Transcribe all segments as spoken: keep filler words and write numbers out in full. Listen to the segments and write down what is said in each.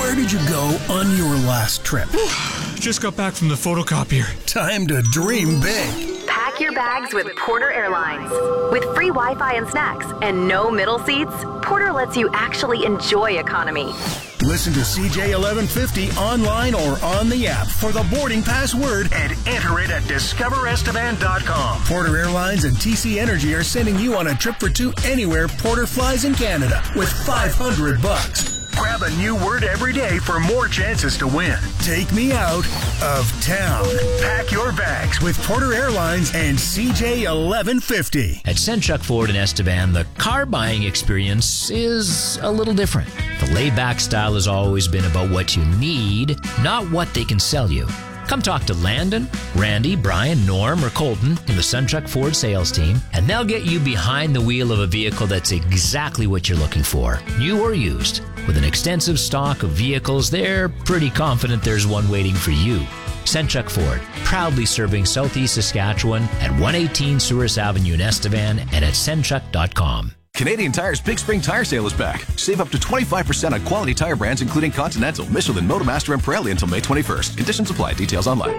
Where did you go on your last trip? Just got back from the photocopier. Time to dream big. Pack your bags with Porter Airlines. With free Wi-Fi and snacks and no middle seats, Porter lets you actually enjoy economy. Listen to C J eleven fifty online or on the app for the boarding password and enter it at discover estevan dot com. Porter Airlines and T C Energy are sending you on a trip for two anywhere Porter flies in Canada with five hundred bucks. Grab a new word every day for more chances to win. Take me out of town. Pack your bags with Porter Airlines and C J eleven fifty. At Senchuk Ford in Estevan, the car buying experience is a little different. The laid-back style has always been about what you need, not what they can sell you. Come talk to Landon, Randy, Brian, Norm, or Colton in the Senchuk Ford sales team, and they'll get you behind the wheel of a vehicle that's exactly what you're looking for, new or used. With an extensive stock of vehicles, they're pretty confident there's one waiting for you. Senchuk Ford, proudly serving Southeast Saskatchewan at one eighteen Souris Avenue in Estevan and at senchuk dot com. Canadian Tire's Big Spring Tire Sale is back. Save up to twenty-five percent on quality tire brands including Continental, Michelin, Motomaster, and Pirelli until May twenty-first. Conditions apply. Details online.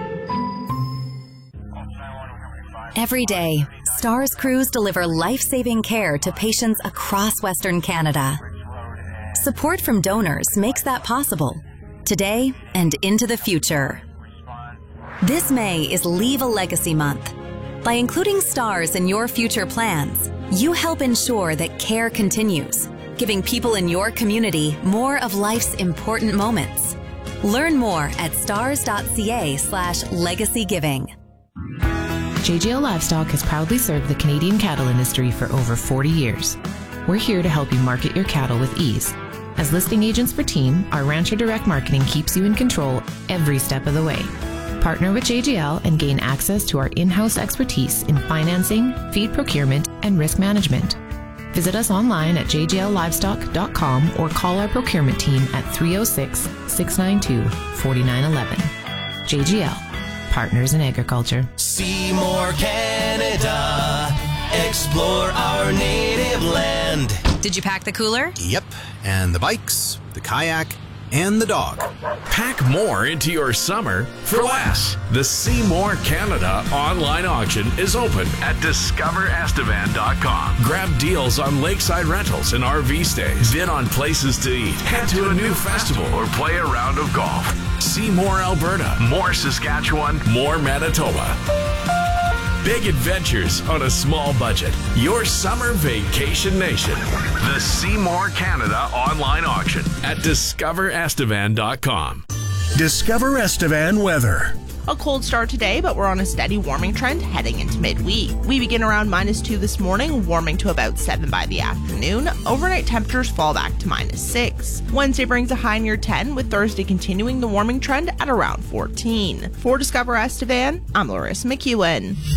Every day, STARS crews deliver life-saving care to patients across Western Canada. Support from donors makes that possible, today and into the future. This May is Leave a Legacy Month. By including STARS in your future plans, you help ensure that care continues, giving people in your community more of life's important moments. Learn more at stars.ca slash legacy giving. J G L Livestock has proudly served the Canadian cattle industry for over forty years. We're here to help you market your cattle with ease. As listing agents for Team, our Rancher Direct Marketing keeps you in control every step of the way. Partner with J G L and gain access to our in-house expertise in financing, feed procurement, and risk management. Visit us online at j g l livestock dot com or call our procurement team at three oh six, six nine two, four nine one one. J G L, Partners in Agriculture. See more Canada. Explore our native land. Did you pack the cooler? Yep, and the bikes, the kayak, and the dog. Pack more into your summer for less. The See More Canada online auction is open at discover estevan dot com. Grab deals on lakeside rentals and R V stays. Bid on places to eat. Head to a new festival or play a round of golf. See more Alberta, more Saskatchewan, more Manitoba. Big adventures on a small budget. Your summer vacation nation. The See More Canada online auction at discover estevan dot com. Discover Estevan weather. A cold start today, but we're on a steady warming trend heading into midweek. We begin around minus two this morning, warming to about seven by the afternoon. Overnight temperatures fall back to minus six. Wednesday brings a high near ten, with Thursday continuing the warming trend at around fourteen. For Discover Estevan, I'm Larissa McEwen.